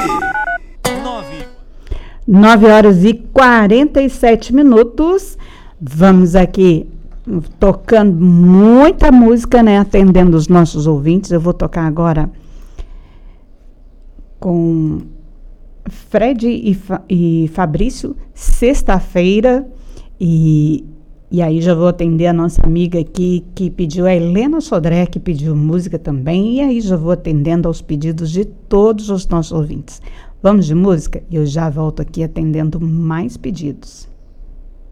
9h47. Vamos aqui tocando muita música, né? Atendendo os nossos ouvintes. Eu vou tocar agora com Fred e Fabrício, Sexta-feira. E aí já vou atender a nossa amiga aqui que pediu, a Helena Sodré, que pediu música também. E aí já vou atendendo aos pedidos de todos os nossos ouvintes. Vamos de música? Eu já volto aqui atendendo mais pedidos.